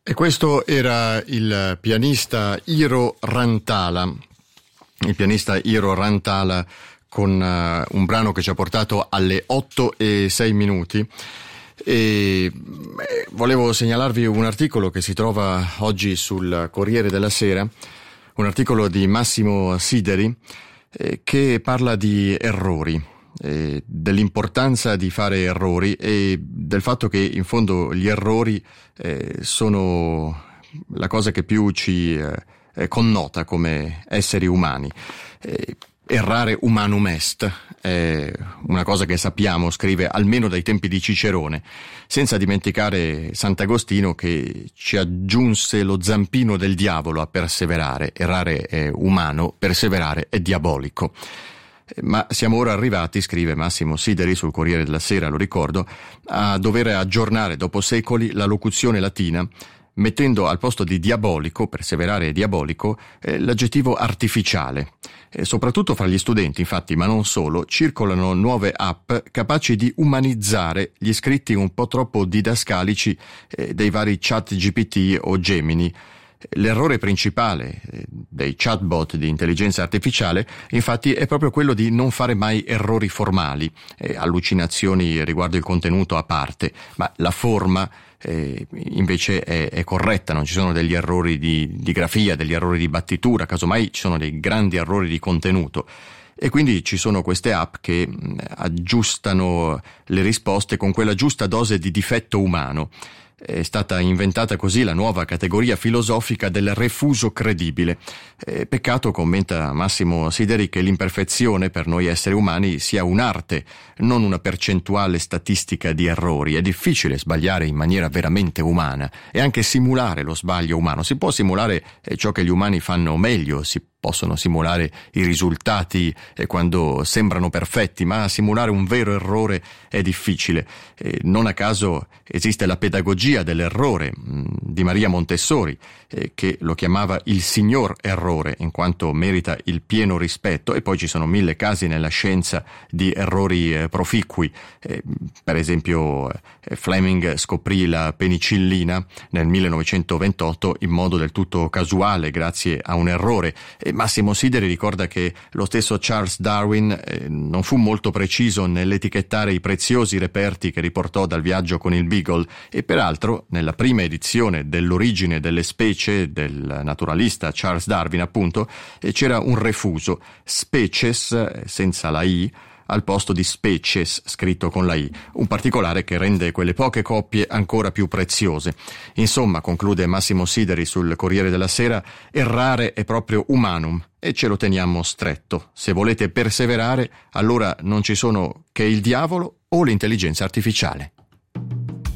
E questo era il pianista Eero Rantala. Il pianista Eero Rantala con un brano che ci ha portato alle 8:06. E volevo segnalarvi un articolo che si trova oggi sul Corriere della Sera, un articolo di Massimo Sideri che parla di errori, dell'importanza di fare errori e del fatto che in fondo gli errori sono la cosa che più ci connota come esseri umani. Errare humanum est è una cosa che sappiamo, scrive almeno dai tempi di Cicerone, senza dimenticare Sant'Agostino che ci aggiunse lo zampino del diavolo a perseverare. Errare è umano, perseverare è diabolico. Ma siamo ora arrivati, scrive Massimo Sideri sul Corriere della Sera, lo ricordo, a dover aggiornare dopo secoli la locuzione latina, mettendo al posto di diabolico, perseverare e diabolico, l'aggettivo artificiale. Soprattutto fra gli studenti, infatti, ma non solo, circolano nuove app capaci di umanizzare gli scritti un po' troppo didascalici dei vari chat GPT o Gemini. L'errore principale dei chatbot di intelligenza artificiale, infatti, è proprio quello di non fare mai errori formali, allucinazioni riguardo il contenuto a parte, ma la forma invece è corretta, non ci sono degli errori di grafia, degli errori di battitura, casomai ci sono dei grandi errori di contenuto. E quindi ci sono queste app che aggiustano le risposte con quella giusta dose di difetto umano. È stata inventata così la nuova categoria filosofica del refuso credibile. Peccato, commenta Massimo Sideri, che l'imperfezione per noi esseri umani sia un'arte, non una percentuale statistica di errori. È difficile sbagliare in maniera veramente umana e anche simulare lo sbaglio umano. Si può simulare ciò che gli umani fanno meglio, si possono simulare i risultati quando sembrano perfetti, ma simulare un vero errore è difficile. Non a caso esiste la pedagogia dell'errore di Maria Montessori, che lo chiamava il signor errore, in quanto merita il pieno rispetto, e poi ci sono 1000 casi nella scienza di errori proficui. Per esempio Fleming scoprì la penicillina nel 1928 in modo del tutto casuale, grazie a un errore. Massimo Sideri ricorda che lo stesso Charles Darwin non fu molto preciso nell'etichettare i preziosi reperti che riportò dal viaggio con il Beagle, e peraltro nella prima edizione dell'Origine delle specie del naturalista Charles Darwin, appunto, c'era un refuso, species senza la I al posto di species scritto con la I, un particolare che rende quelle poche coppie ancora più preziose. Insomma, conclude Massimo Sideri sul Corriere della Sera, errare è proprio humanum e ce lo teniamo stretto. Se volete perseverare, allora non ci sono che il diavolo o l'intelligenza artificiale.